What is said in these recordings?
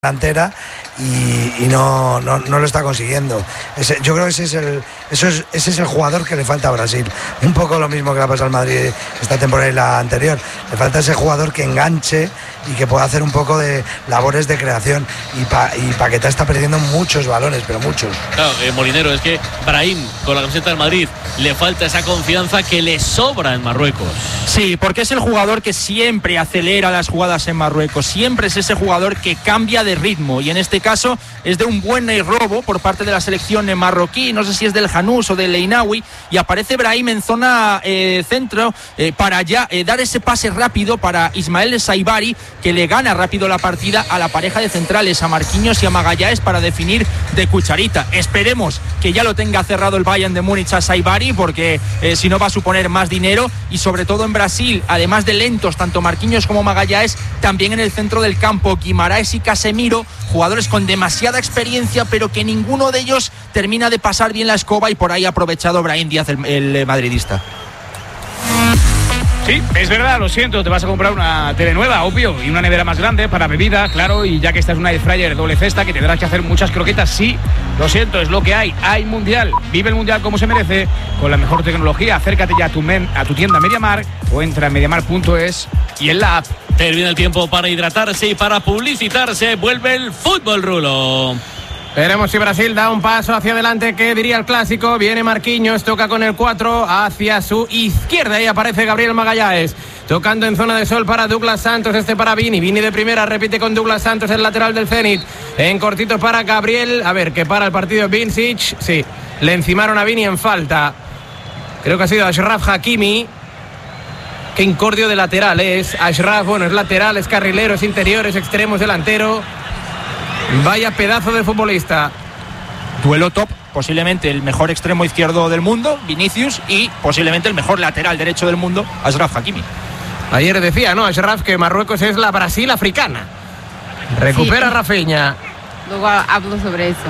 delantera y no lo está consiguiendo. Yo creo que ese es el jugador que le falta a Brasil. Un poco lo mismo que le ha pasado al Madrid esta temporada y la anterior. Le falta ese jugador que enganche y que pueda hacer un poco de labores de creación. Y Paquetá está perdiendo muchos balones, pero muchos. Claro, Molinero, es que Brahim con la camiseta del Madrid le falta esa confianza que le sobra en Marruecos. Sí, porque es el jugador que siempre acelera las jugadas en Marruecos, siempre es ese jugador que cambia de ritmo, y en este caso es de un buen robo por parte de la selección marroquí, no sé si es del Janús o del Leinawi, y aparece Brahim en zona centro para ya dar ese pase rápido para Ismael Saibari, que le gana rápido la partida a la pareja de centrales, a Marquinhos y a Magallanes, para definir de cucharita. Esperemos que ya lo tenga cerrado el Bayern de Múnich a Saibari, porque si no va a suponer más dinero, y sobre todo en Brasil, además de lentos tanto Marquinhos como Magallanes, también en el centro del campo Guimaraes y Casemiro, jugadores con demasiada experiencia, pero que ninguno de ellos termina de pasar bien la escoba, y por ahí ha aprovechado Brahim Díaz, el madridista. Sí, es verdad, lo siento, te vas a comprar una tele nueva, obvio, y una nevera más grande para bebida, claro, y ya que esta es una air fryer doble cesta, que tendrás que hacer muchas croquetas, sí, lo siento, es lo que hay mundial, vive el mundial como se merece, con la mejor tecnología. Acércate ya a tu tienda MediaMarkt o entra en mediamar.es y en la app. Termina el tiempo para hidratarse y para publicitarse, vuelve el fútbol, Rulo. Veremos si Brasil da un paso hacia adelante, que diría el clásico. Viene Marquinhos, toca con el 4 hacia su izquierda y aparece Gabriel Magallanes. Tocando en zona de sol para Douglas Santos, para Vini de primera, repite con Douglas Santos, el lateral del Zenit. En cortito para Gabriel, a ver, que para el partido Vincic. Sí, le encimaron a Vini en falta. Creo que ha sido Achraf Hakimi. Qué incordio de lateral es Achraf, bueno, es lateral, es carrilero, es interior, es extremo, es delantero. Vaya pedazo de futbolista. Duelo top, posiblemente el mejor extremo izquierdo del mundo, Vinicius, y posiblemente el mejor lateral derecho del mundo, Achraf Hakimi. Ayer decía, ¿no?, Achraf, que Marruecos es la Brasil africana. Recupera sí. Rafinha. Luego hablo sobre eso.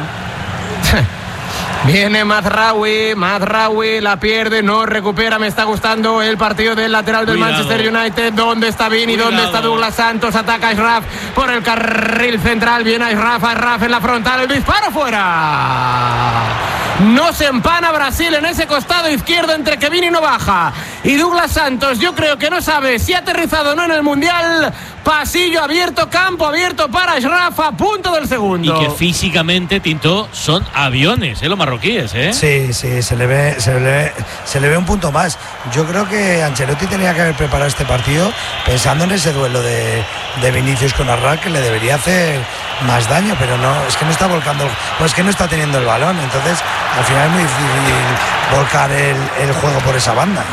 Viene Mazraoui, la pierde, no recupera. Me está gustando el partido del lateral del Manchester United. ¿Dónde está Vini? ¿Dónde está Douglas Santos? Ataca a Achraf por el carril central. Viene Achraf en la frontal. El disparo fuera. No se empana Brasil en ese costado izquierdo entre que Vini no baja y Douglas Santos. Yo creo que no sabe si ha aterrizado o no en el Mundial. Pasillo abierto, campo abierto para Achraf, a punto del segundo. Y que físicamente, Tinto, son aviones, los marroquíes, ¿eh? Sí, se le ve un punto más. Yo creo que Ancelotti tenía que haber preparado este partido pensando en ese duelo de Vinicius con Achraf, que le debería hacer más daño, pero no, es que no está volcando, pues es que no está teniendo el balón, entonces al final es muy difícil volcar el juego por esa banda.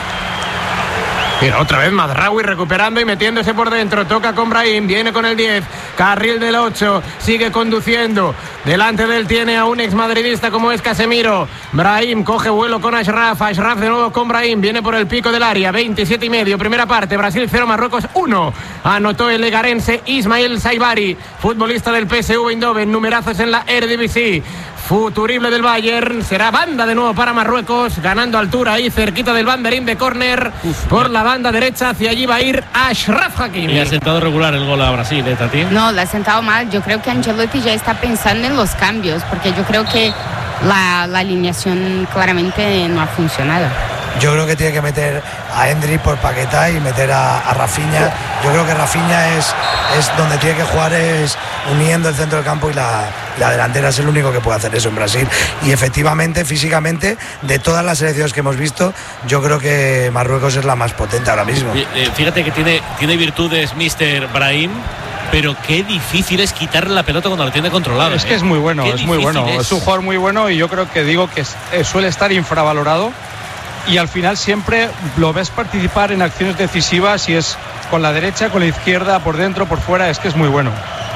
Mira, otra vez Mazraoui recuperando y metiéndose por dentro. Toca con Brahim, viene con el 10, carril del 8, sigue conduciendo. Delante de él tiene a un exmadridista como es Casemiro. Brahim coge vuelo con Achraf de nuevo con Brahim, viene por el pico del área. 27,5, primera parte, Brasil 0, Marruecos 1. Anotó el legarense Ismael Saibari, futbolista del PSV Eindhoven, numerazos en la Eredivisie. Futurible del Bayern, será banda de nuevo para Marruecos, ganando altura ahí cerquita del banderín de córner. Por la banda derecha, hacia allí va a ir Achraf Hakimi. Le ha sentado regular el gol a Brasil, Tati. No, le ha sentado mal. Yo creo que Ancelotti ya está pensando en los cambios, porque yo creo que la alineación claramente no ha funcionado. Yo creo que tiene que meter a Endrick por Paquetá y meter a Rafinha. Yo creo que Rafinha es donde tiene que jugar, es uniendo el centro del campo y la delantera. Es el único que puede hacer eso en Brasil. Y efectivamente, físicamente, de todas las selecciones que hemos visto, yo creo que Marruecos es la más potente ahora mismo. Fíjate que tiene virtudes Mr. Brahim, pero qué difícil es quitarle la pelota cuando la tiene controlada. Es que es muy bueno, es muy bueno. Es un jugador muy bueno, y yo creo que suele estar infravalorado. Y al final siempre lo ves participar en acciones decisivas, y es con la derecha, con la izquierda, por dentro, por fuera. Es que es muy bueno.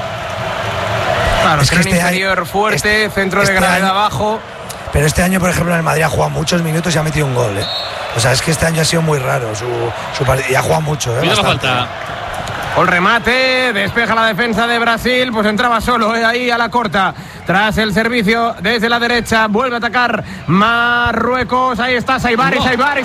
Claro, es que un interior fuerte, centro de gravedad abajo. Pero este año, por ejemplo, en el Madrid ha jugado muchos minutos y ha metido un gol, ¿eh? O sea, es que este año ha sido muy raro su partido, y ha jugado mucho, ¿eh? Mira la falta. El remate, despeja la defensa de Brasil, pues entraba solo ahí a la corta. Tras el servicio desde la derecha, vuelve a atacar Marruecos. Ahí está Saibari.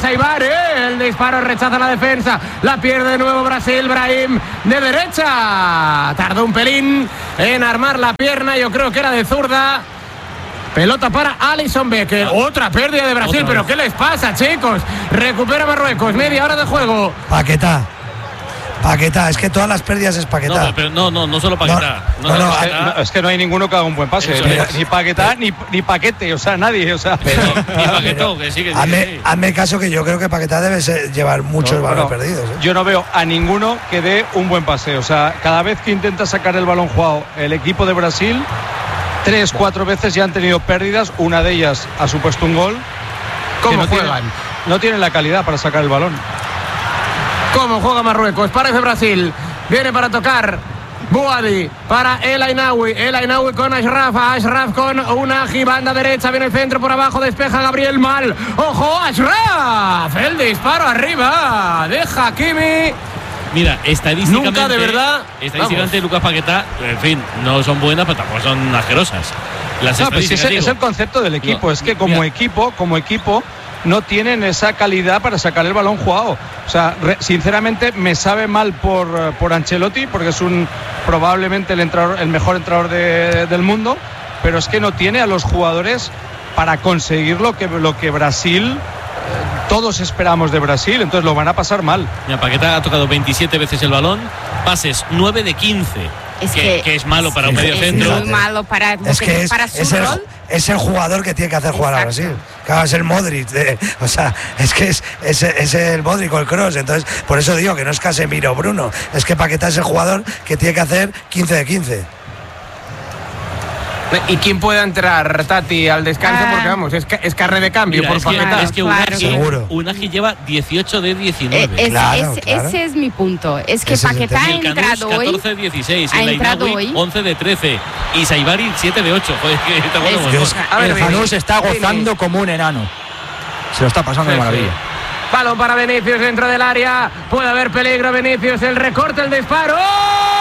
El disparo rechaza la defensa. La pierde de nuevo Brasil. Brahim de derecha. Tardó un pelín en armar la pierna. Yo creo que era de zurda. Pelota para Alisson Becker. Otra pérdida de Brasil. ¿Pero qué les pasa, chicos? Recupera Marruecos. Media hora de juego. Paquetá, es que todas las pérdidas es Paquetá. No solo Paquetá. Es que no hay ninguno que haga un buen pase. Ni Paquetá ni Paquete, o sea, nadie. O sea, ni Paquetó, que sí. Hazme caso que yo creo que Paquetá debe llevar muchos balones perdidos. Yo no veo a ninguno que dé un buen pase. O sea, cada vez que intenta sacar el balón jugado el equipo de Brasil, 3-4 veces ya han tenido pérdidas. Una de ellas ha supuesto un gol. ¿Cómo juegan? No tienen la calidad para sacar el balón. ¿Cómo juega Marruecos? Parece Brasil. Viene para tocar Bouhaddi para El Ainaoui con Ashraf con Unahi, banda derecha, viene el centro por abajo, despeja Gabriel Mal. ¡Ojo, Ashraf! El disparo arriba de Hakimi. Mira, estadísticamente. Nunca, de verdad. Estadísticamente, Lucas Paquetá, en fin, no son buenas, pero tampoco son asquerosas. Pues es el concepto del equipo. Es que como equipo, no tienen esa calidad para sacar el balón jugado. O sea, sinceramente me sabe mal por Ancelotti, porque es probablemente el mejor entrenador del mundo, pero es que no tiene a los jugadores para conseguir lo que Brasil, todos esperamos de Brasil, entonces lo van a pasar mal. Mira, Paquetá ha tocado 27 veces el balón, pases 9 de 15. Que es malo para un medio centro. Es muy malo para su rol. Es el jugador que tiene que hacer jugar a Brasil. Claro, es el Modric. O sea, es que es el Modric o el Kroos. Entonces, por eso digo que no es Casemiro o Bruno. Es que Paquetá es el jugador que tiene que hacer 15 de 15. ¿Y quién puede entrar, Tati, al descanso? Porque vamos, es carne de cambio. Mira, por Paquetá. Es que Unahi lleva 18 de 19. Ese es mi punto. Es que Paquetá ha entrado hoy. 14 de 16. Ha entrado hoy 11 de 13. Y Saibari 7 de 8. El Janús está gozando como un enano. Se lo está pasando de maravilla. Balón para Vinicius dentro del área. Puede haber peligro, Vinicius. El recorte, el disparo. ¡Oh!